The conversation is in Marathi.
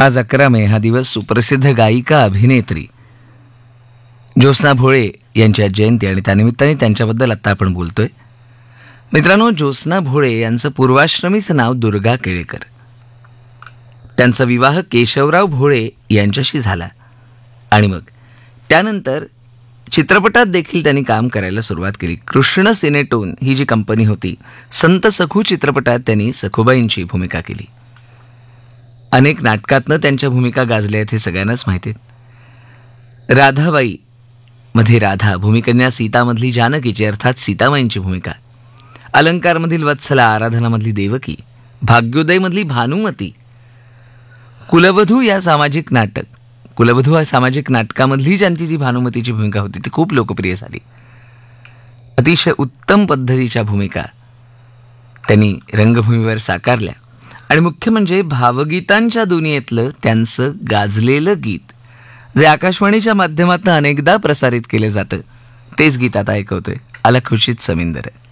आज 11 मे हा दिवस सुप्रसिद्ध गायिका अभिनेत्री ज्योत्स्ना भोळे यांची आज जयंती आणि त्यानिमित्ताने त्यांच्याबद्दल आत्ता आपण बोलतोय. मित्रांनो, ज्योत्स्ना भोळे यांचं पूर्वाश्रमीचं नाव दुर्गा केळेकर. त्यांचा विवाह केशवराव भोळे यांच्याशी झाला आणि मग त्यानंतर चित्रपटात देखील त्यांनी काम करायला सुरुवात केली. कृष्ण सिनेटोन ही जी कंपनी होती, संत सखू चित्रपटात त्यांनी सखूबाईंची भूमिका केली. अनेक नाटकातनं त्यांच्या भूमिका गाजल्या आहेत हे सगळ्यांनाच माहिती आहे. राधाबाई मध्ये राधा, भूमिकन्या सीतामधली जानकीची अर्थात सीतामाईंची भूमिका, अलंकारमधील वत्सला, आराधनामधली देवकी, भाग्योदयमधली भानुमती, कुलवधू या सामाजिक नाटकामधली ज्यांची जी भानुमतीची भूमिका होती ती खूप लोकप्रिय झाली. अतिशय उत्तम पद्धतीच्या भूमिका त्यांनी रंगभूमीवर साकारल्या आणि मुख्य म्हणजे भावगीतांच्या दुनियेतलं त्यांचं गाजलेलं गीत जे आकाशवाणीच्या माध्यमातून अनेकदा प्रसारित केलं जातं, तेच गीत आता ऐकवतोय. आला खुर्शीत समिंदर.